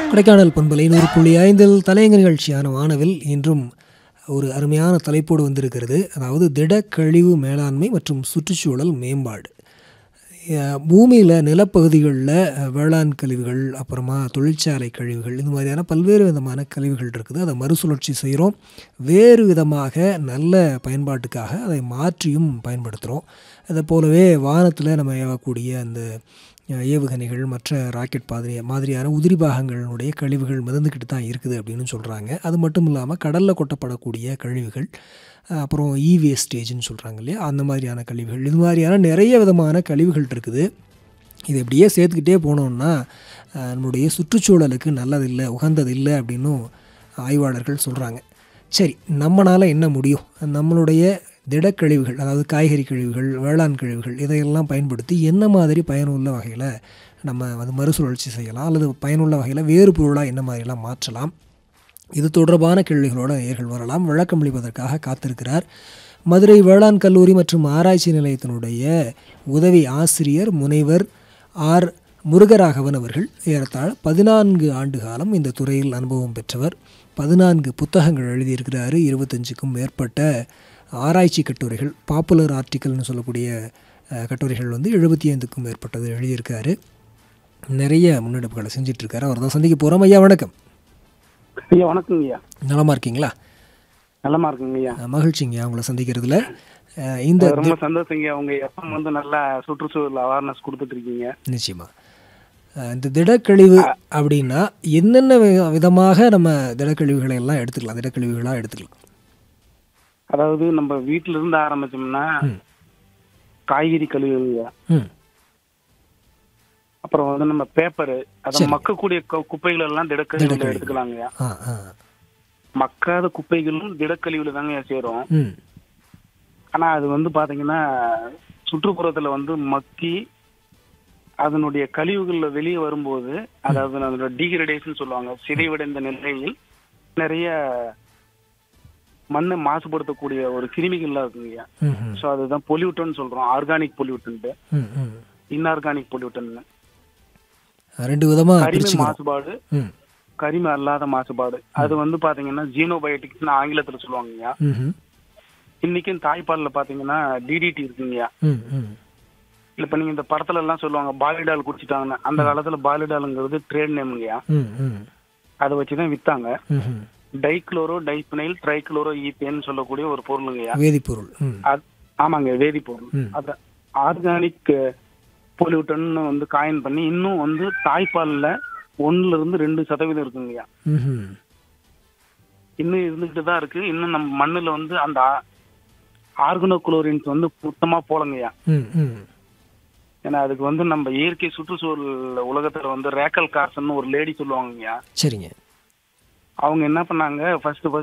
கொடைக்கானல் பண்பலை 100.5 தலையங்க நிகழ்ச்சியான வானவில் இன்றும் ஒரு அருமையான தலைப்போடு வந்திருக்கிறது. அதாவது திடக்கழிவு மேலாண்மை மற்றும் சுற்றுச்சூழல் மேம்பாடு. பூமியில் நிலப்பகுதிகளில் வேளாண் கழிவுகள், அப்புறமா தொழிற்சாலை கழிவுகள், இந்த மாதிரியான பல்வேறு விதமான கழிவுகள் இருக்குது. அதை மறுசுழற்சி செய்கிறோம். வேறு விதமாக நல்ல பயன்பாட்டுக்காக அதை மாற்றியும் பயன்படுத்துகிறோம். அதை போலவே வானத்தில் நம்ம ஏவக்கூடிய அந்த ஏவுகணைகள், மற்ற ராக்கெட் மாதிரியான உதிரி பாகங்களுடைய கழிவுகள் மிதந்துக்கிட்டு தான் இருக்குது அப்படின்னு சொல்கிறாங்க. அது மட்டும் இல்லாமல் கடலில் கொட்டப்படக்கூடிய கழிவுகள், அப்புறம் வேஸ்டேஜ்னு சொல்கிறாங்க இல்லையா, அந்த மாதிரியான கழிவுகள், இது மாதிரியான நிறைய விதமான கழிவுகள் இருக்குது. இது எப்படியே சேர்த்துக்கிட்டே போனோம்னா நம்முடைய சுற்றுச்சூழலுக்கு நல்லதில்லை, உகந்ததில்லை அப்படின்னும் ஆய்வாளர்கள் சொல்கிறாங்க. சரி, நம்மளால் என்ன முடியும்? நம்மளுடைய திடக்கழிவுகள், அதாவது காய்கறி கழிவுகள், வேளாண் கழிவுகள், இதையெல்லாம் பயன்படுத்தி என்ன மாதிரி பயனுள்ள வகையில் நம்ம வந்து மறுசுழற்சி செய்யலாம், அல்லது பயனுள்ள வகையில் வேறு பொருளாக என்ன மாதிரிலாம் மாற்றலாம், இது தொடர்பான கேள்விகளோடு நேயர்கள் வரலாம். விளக்கம் அளிப்பதற்காக காத்திருக்கிறார் மதுரை வேளாண் கல்லூரி மற்றும் ஆராய்ச்சி நிலையத்தினுடைய உதவி ஆசிரியர் முனைவர் ஆர் முருகராகவன் அவர்கள். ஏறத்தாழ 14 ஆண்டு காலம் இந்த துறையில் அனுபவம் பெற்றவர். 14 புத்தகங்கள் எழுதியிருக்கிறாரு. 25க்கும் மேற்பட்ட ஆராய்ச்சி கட்டுரைகள், பாப்புலர் ஆர்டிக்கல்னு சொல்லக்கூடிய கட்டுரைகள் வந்து 75க்கும் மேற்பட்டது எழுதியிருக்காரு. நிறைய முன்னெடுப்புகளை செஞ்சிட்ருக்காரு. அவர் தான் சந்திக்க போகிறோம். ஐயா வணக்கம். ஐயா வணக்கங்க ஐயா. நலமா இருக்கீங்களா? நலமா இருக்குங்க ஐயா. மகிழ்ச்சிங்க உங்களை சந்திக்கிறதுல. இந்த ரொம்ப சந்தோஷங்க. உங்க எஃப்எம் வந்து நல்லா சுற்றுச்சூழல் அவேர்னஸ் கொடுத்துட்டு இருக்கீங்க. நிச்சயமா. இந்த திடக்கழிவு அப்படின்னா என்னென்ன விதமாக நம்ம திடக்கழிவுகளை எல்லாம் எடுத்துக்கலாம், திடக்கழிவுகளாக எடுத்துக்கலாம்? அதாவது நம்ம வீட்டுல இருந்து ஆரம்பிச்சோம்னா காய்கறி கழிவுகள், அப்புறம் வந்து நம்ம பேப்பரு, அதை மக்கக்கூடிய குப்பைகள் எல்லாம் திடக்கழிவுல எடுத்துக்கலாங்க. மக்காத குப்பைகளும் திடக்கழிவுல தாங்க சேரும். ஆனா அது வந்து பாத்தீங்கன்னா சுற்றுப்புறத்துல வந்து மக்கி அதனுடைய கழிவுகள்ல வெளியே வரும்போது, அதாவது அதோட டீகிரடேஷன் சொல்லுவாங்க, சிதைவடைந்த நிலையில் நிறைய மண்ணை மாசுபடுத்தக்கூடிய ஒரு கிருமிகள்லாம் இருக்குங்க. சோ அதுதான் பொல்யூட்டன் சொல்றோம். Organic pollutant, inorganic pollutant. ரெண்டு விதமா கரிம மாசுபாடு, கரிம அல்லாத மாசுபாடு. அது வந்து பாத்தீங்கன்னா ஜீனோபயோட்டிக்ஸ் ஆங்கிலத்துல சொல்லுவாங்க. இன்னைக்கும் தாய்ப்பால்ல பாத்தீங்கன்னா டிடிடி இருக்குங்க. இப்ப நீங்க இந்த படத்துல எல்லாம் சொல்லுவாங்க பாலிடால் குடிச்சிட்டாங்கன்னு. அந்த காலத்துல பாலிடால்ங்கிறது ட்ரேட் நேம்ங்கயா. அதை வச்சுதான் வித்தாங்க. டைக்ளோரோ டைபினைல் ட்ரைக்ளோரோ ஈத்தேன் சொல்லக்கூடிய ஒரு பொருளுங்கய்யா, வேதிப்பொருள். ஆமாங்க, வேதிப்பொருள். அது ஆர்கானிக் பொல்யூட்டன் வந்து காயின் பண்ணி இன்னும் வந்து தாய்ப்பால்ல 1-2% இருக்குங்கய்யா. இன்னும் இருந்துகிட்டு தான் இருக்கு. இன்னும் நம்ம மண்ணுல வந்து அந்த ஆர்கனோகுளோரின்ஸ் வந்து சுத்தமா போலங்கய்யா. ஏன்னா அதுக்கு வந்து நம்ம இயற்கை சுற்றுச்சூழல் உலகத்துல வந்து ரேக்கல் கார்சன் ஒரு லேடி சொல்லுவாங்கய்யா. சரிங்க. அவங்க என்ன பண்ணாங்க, ஃபர்ஸ்ட்